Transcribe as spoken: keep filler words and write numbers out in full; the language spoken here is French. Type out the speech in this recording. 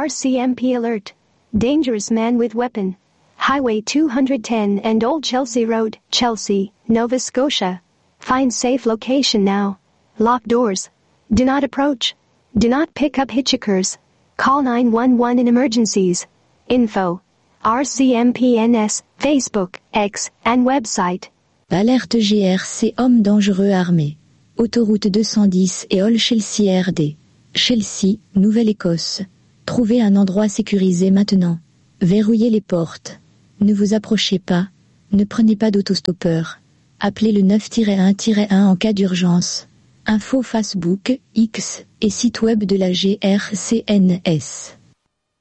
R C M P alert. Dangerous man with weapon. Highway two hundred ten and Old Chelsea Road, Chelsea, Nova Scotia. Find safe location now. Lock doors. Do not approach. Do not pick up hitchhikers. Call nine one one in emergencies. Info. R C M P N S, Facebook, X, and website. Alerte G R C homme dangereux armé. Autoroute deux cent dix et Old Chelsea R D. Chelsea, Nouvelle-Écosse. Trouvez un endroit sécurisé maintenant. Verrouillez les portes. Ne vous approchez pas. Ne prenez pas d'autostoppeur. Appelez le neuf un un en cas d'urgence. Info Facebook, X et site web de la G R C N S.